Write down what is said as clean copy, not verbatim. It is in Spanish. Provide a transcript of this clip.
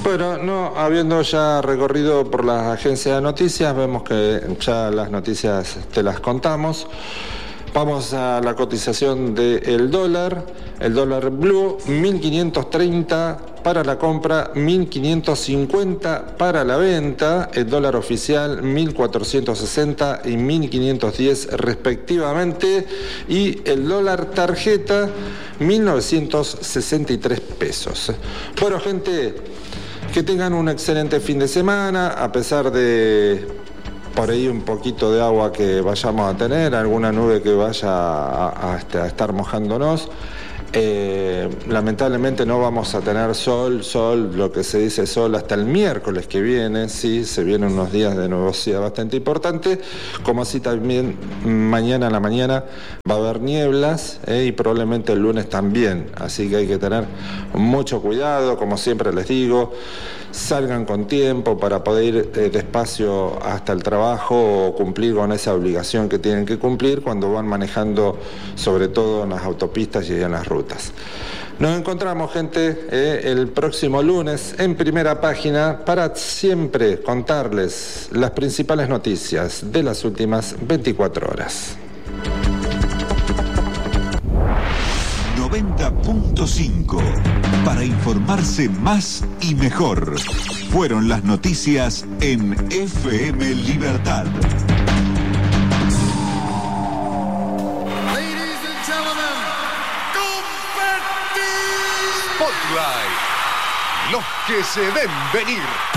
Bueno, no, habiendo ya recorrido por las agencias de noticias, vemos que ya las noticias te las contamos. Vamos a la cotización del dólar. El dólar blue, 1.530 para la compra, 1.550 para la venta. El dólar oficial, 1.460 y 1.510 respectivamente. Y el dólar tarjeta, 1.963 pesos. Bueno, gente, que tengan un excelente fin de semana, a pesar de por ahí un poquito de agua que vayamos a tener, alguna nube que vaya a estar mojándonos. Lamentablemente no vamos a tener sol, lo que se dice sol hasta el miércoles que viene, sí, se vienen unos días de nubosidad bastante importante, como así también mañana a la mañana va a haber nieblas, y probablemente el lunes también, así que hay que tener mucho cuidado, como siempre les digo, salgan con tiempo para poder ir despacio hasta el trabajo o cumplir con esa obligación que tienen que cumplir cuando van manejando, sobre todo en las autopistas y en las rutas. Nos encontramos, gente, el próximo lunes en Primera Página para siempre contarles las principales noticias de las últimas 24 horas. 90.5 para informarse más y mejor. Fueron las noticias en FM Libertad. Ladies and gentlemen, Confetti Spotlight. Los que se ven venir.